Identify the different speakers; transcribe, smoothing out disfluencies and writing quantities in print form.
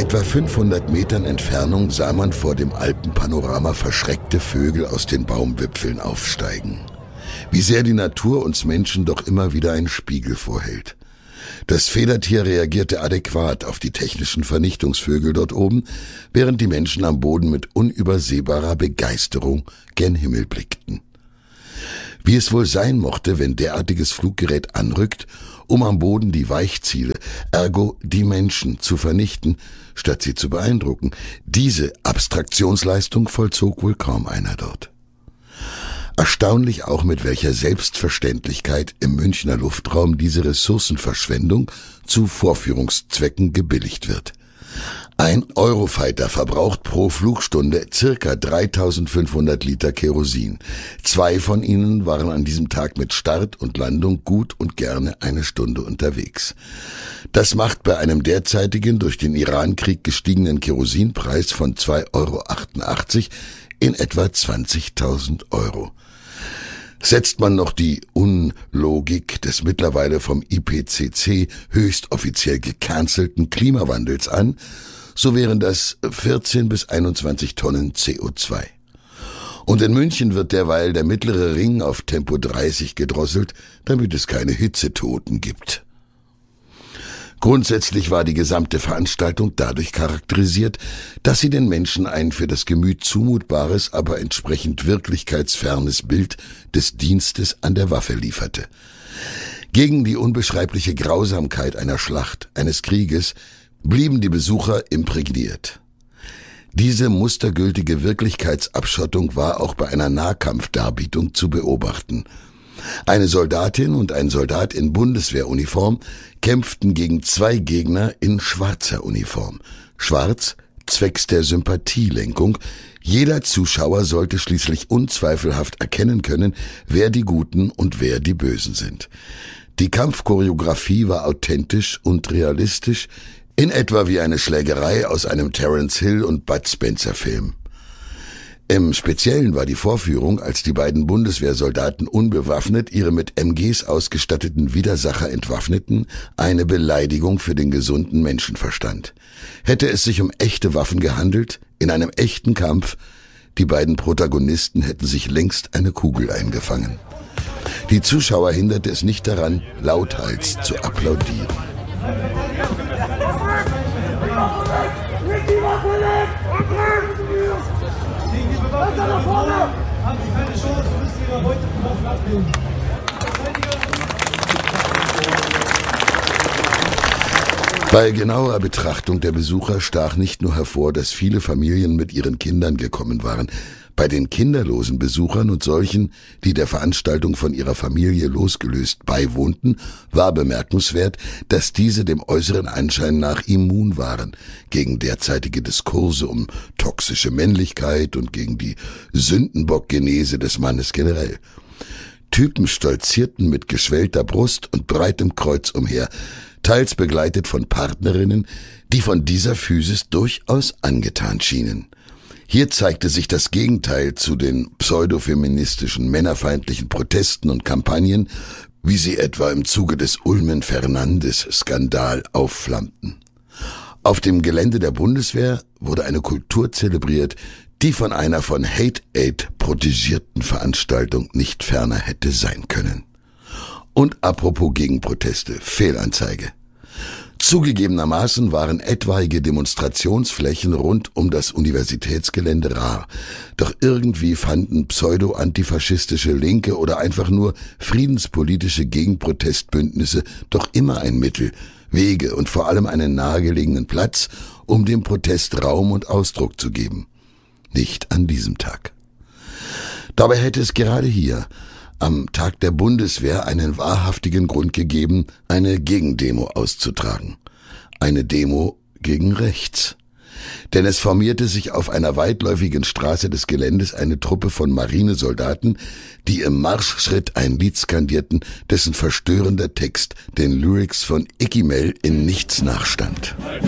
Speaker 1: etwa 500 Metern Entfernung sah man vor dem Alpenpanorama verschreckte Vögel aus den Baumwipfeln aufsteigen. Wie sehr die Natur uns Menschen doch immer wieder einen Spiegel vorhält. Das Federtier reagierte adäquat auf die technischen Vernichtungsvögel dort oben, während die Menschen am Boden mit unübersehbarer Begeisterung gen Himmel blickten. Wie es wohl sein mochte, wenn derartiges Fluggerät anrückt, um am Boden die Weichziele, ergo die Menschen, zu vernichten, statt sie zu beeindrucken. Diese Abstraktionsleistung vollzog wohl kaum einer dort. Erstaunlich auch, mit welcher Selbstverständlichkeit im Münchner Luftraum diese Ressourcenverschwendung zu Vorführungszwecken gebilligt wird. Ein Eurofighter verbraucht pro Flugstunde circa 3500 Liter Kerosin. 2 von ihnen waren an diesem Tag mit Start und Landung gut und gerne eine Stunde unterwegs. Das macht bei einem derzeitigen durch den Irankrieg gestiegenen Kerosinpreis von 2,88 € in etwa 20.000 €. Setzt man noch die Unlogik des mittlerweile vom IPCC höchst offiziell gecancelten Klimawandels an, so wären das 14 bis 21 Tonnen CO2. Und in München wird derweil der mittlere Ring auf Tempo 30 gedrosselt, damit es keine Hitzetoten gibt. Grundsätzlich war die gesamte Veranstaltung dadurch charakterisiert, dass sie den Menschen ein für das Gemüt zumutbares, aber entsprechend wirklichkeitsfernes Bild des Dienstes an der Waffe lieferte. Gegen die unbeschreibliche Grausamkeit einer Schlacht, eines Krieges, blieben die Besucher imprägniert. Diese mustergültige Wirklichkeitsabschottung war auch bei einer Nahkampfdarbietung zu beobachten. Eine Soldatin und ein Soldat in Bundeswehruniform kämpften gegen 2 Gegner in schwarzer Uniform. Schwarz zwecks der Sympathielenkung. Jeder Zuschauer sollte schließlich unzweifelhaft erkennen können, wer die Guten und wer die Bösen sind. Die Kampfchoreografie war authentisch und realistisch, in etwa wie eine Schlägerei aus einem Terence Hill und Bud Spencer Film. Im Speziellen war die Vorführung, als die beiden Bundeswehrsoldaten unbewaffnet ihre mit MGs ausgestatteten Widersacher entwaffneten, eine Beleidigung für den gesunden Menschenverstand. Hätte es sich um echte Waffen gehandelt, in einem echten Kampf, die beiden Protagonisten hätten sich längst eine Kugel eingefangen. Die Zuschauer hinderte es nicht daran, lauthals zu applaudieren.
Speaker 2: Haben Sie keine Chance, müssen Ihre Beute Waffen ablehnen.
Speaker 1: Bei genauer Betrachtung der Besucher stach nicht nur hervor, dass viele Familien mit ihren Kindern gekommen waren. Bei den kinderlosen Besuchern und solchen, die der Veranstaltung von ihrer Familie losgelöst beiwohnten, war bemerkenswert, dass diese dem äußeren Anschein nach immun waren gegen derzeitige Diskurse um toxische Männlichkeit und gegen die Sündenbock-Genese des Mannes generell. Typen stolzierten mit geschwellter Brust und breitem Kreuz umher, teils begleitet von Partnerinnen, die von dieser Physis durchaus angetan schienen. Hier zeigte sich das Gegenteil zu den pseudofeministischen, männerfeindlichen Protesten und Kampagnen, wie sie etwa im Zuge des Ulmen-Fernandes-Skandal aufflammten. Auf dem Gelände der Bundeswehr wurde eine Kultur zelebriert, die von einer von Hate Aid protegierten Veranstaltung nicht ferner hätte sein können. Und apropos Gegenproteste, Fehlanzeige. Zugegebenermaßen waren etwaige Demonstrationsflächen rund um das Universitätsgelände rar. Doch irgendwie fanden pseudo-antifaschistische Linke oder einfach nur friedenspolitische Gegenprotestbündnisse doch immer ein Mittel, Wege und vor allem einen nahegelegenen Platz, um dem Protest Raum und Ausdruck zu geben. Nicht an diesem Tag. Dabei hätte es gerade hier, am Tag der Bundeswehr, einen wahrhaftigen Grund gegeben, eine Gegendemo auszutragen. Eine Demo gegen rechts. Denn es formierte sich auf einer weitläufigen Straße des Geländes eine Truppe von Marinesoldaten, die im Marschschritt ein Lied skandierten, dessen verstörender Text den Lyrics von Icky Mell in nichts nachstand.